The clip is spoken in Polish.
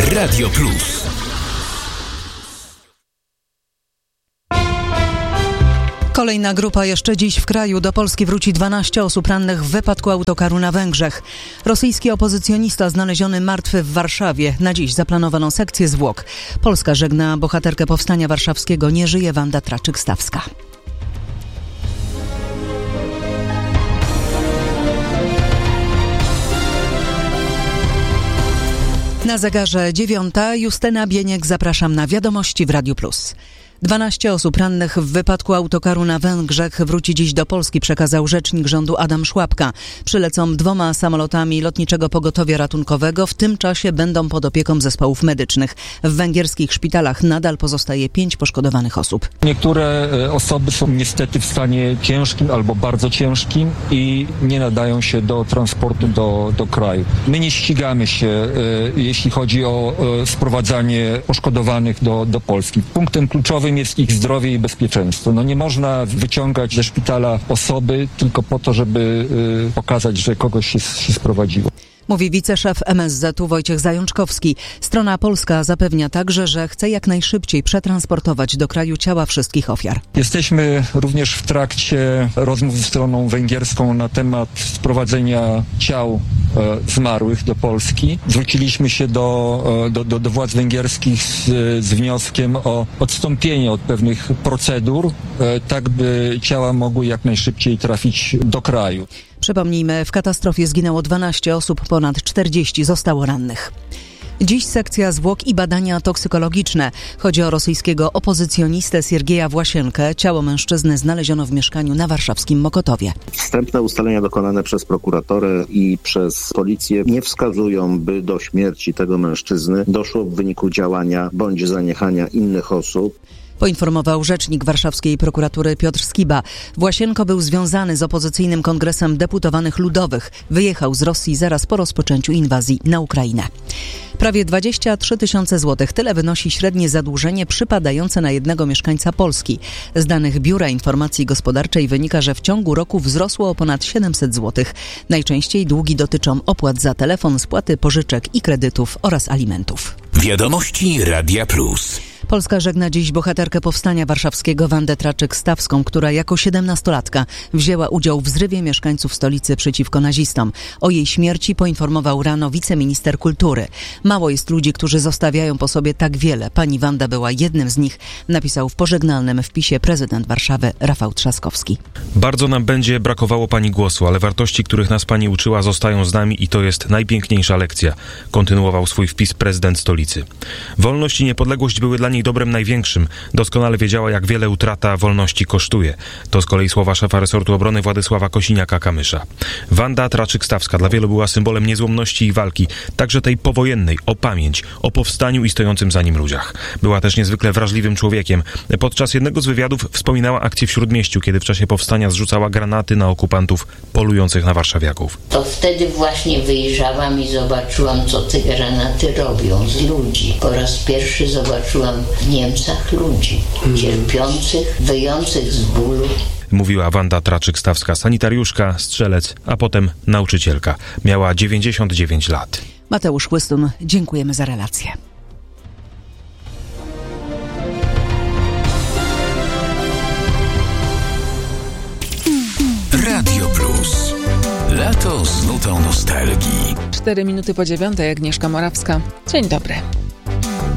Radio Plus. Kolejna grupa jeszcze dziś w kraju. Do Polski wróci 12 osób rannych w wypadku autokaru na Węgrzech. Rosyjski opozycjonista znaleziony martwy w Warszawie. Na dziś zaplanowano sekcję zwłok. Polska żegna bohaterkę Powstania Warszawskiego. Nie żyje Wanda Traczyk-Stawska. Na zegarze 9:00. Justyna Bieniek, zapraszam na wiadomości w Radiu Plus. 12 osób rannych w wypadku autokaru na Węgrzech wróci dziś do Polski, przekazał rzecznik rządu Adam Szłapka. Przylecą 2 samolotami Lotniczego Pogotowia Ratunkowego. W tym czasie będą pod opieką zespołów medycznych. W węgierskich szpitalach nadal pozostaje 5 poszkodowanych osób. Niektóre osoby są niestety w stanie ciężkim albo bardzo ciężkim i nie nadają się do transportu do kraju. My nie ścigamy się, jeśli chodzi o sprowadzanie poszkodowanych do Polski. Punktem kluczowym jest ich zdrowie i bezpieczeństwo. Nie można wyciągać ze szpitala osoby tylko po to, żeby pokazać, że kogoś się sprowadziło. Mówi wiceszef MSZ-u Wojciech Zajączkowski. Strona polska zapewnia także, że chce jak najszybciej przetransportować do kraju ciała wszystkich ofiar. Jesteśmy również w trakcie rozmów ze stroną węgierską na temat sprowadzenia ciał zmarłych do Polski. Zwróciliśmy się do władz węgierskich z wnioskiem o odstąpienie od pewnych procedur, tak by ciała mogły jak najszybciej trafić do kraju. Przypomnijmy, w katastrofie zginęło 12 osób, ponad 40 zostało rannych. Dziś sekcja zwłok i badania toksykologiczne. Chodzi o rosyjskiego opozycjonistę Siergieja Własienkę. Ciało mężczyzny znaleziono w mieszkaniu na warszawskim Mokotowie. Wstępne ustalenia dokonane przez prokuratorę i przez policję nie wskazują, by do śmierci tego mężczyzny doszło w wyniku działania bądź zaniechania innych osób. Poinformował rzecznik warszawskiej prokuratury Piotr Skiba. Własienko był związany z opozycyjnym Kongresem Deputowanych Ludowych. Wyjechał z Rosji zaraz po rozpoczęciu inwazji na Ukrainę. Prawie 23 tysiące złotych. Tyle wynosi średnie zadłużenie przypadające na jednego mieszkańca Polski. Z danych Biura Informacji Gospodarczej wynika, że w ciągu roku wzrosło o ponad 700 złotych. Najczęściej długi dotyczą opłat za telefon, spłaty pożyczek i kredytów oraz alimentów. Wiadomości Radia Plus. Polska żegna dziś bohaterkę Powstania Warszawskiego Wandę Traczyk-Stawską, która jako 17-latka wzięła udział w zrywie mieszkańców stolicy przeciwko nazistom. O jej śmierci poinformował rano wiceminister kultury. Mało jest ludzi, którzy zostawiają po sobie tak wiele. Pani Wanda była jednym z nich, napisał w pożegnalnym wpisie prezydent Warszawy Rafał Trzaskowski. Bardzo nam będzie brakowało pani głosu, ale wartości, których nas pani uczyła, zostają z nami i to jest najpiękniejsza lekcja, kontynuował swój wpis prezydent stolicy. Wolność i niepodległość były dla niej dobrem największym. Doskonale wiedziała, jak wiele utrata wolności kosztuje. To z kolei słowa szefa resortu obrony Władysława Kosiniaka-Kamysza. Wanda Traczyk-Stawska dla wielu była symbolem niezłomności i walki, także tej powojennej, o pamięć, o powstaniu i stojącym za nim ludziach. Była też niezwykle wrażliwym człowiekiem. Podczas jednego z wywiadów wspominała akcję w Śródmieściu, kiedy w czasie powstania zrzucała granaty na okupantów polujących na warszawiaków. To wtedy właśnie wyjrzałam i zobaczyłam, co te granaty robią z ludzi. Po raz pierwszy zobaczyłam w Niemcach ludzi cierpiących, wyjących z bólu. Mówiła Wanda Traczyk-Stawska, sanitariuszka, strzelec, a potem nauczycielka. Miała 99 lat. Mateusz Chłystun, dziękujemy za relację. Radio Plus. Lato z nutą nostalgii. 4 minuty po 9:00, Agnieszka Morawska. Dzień dobry.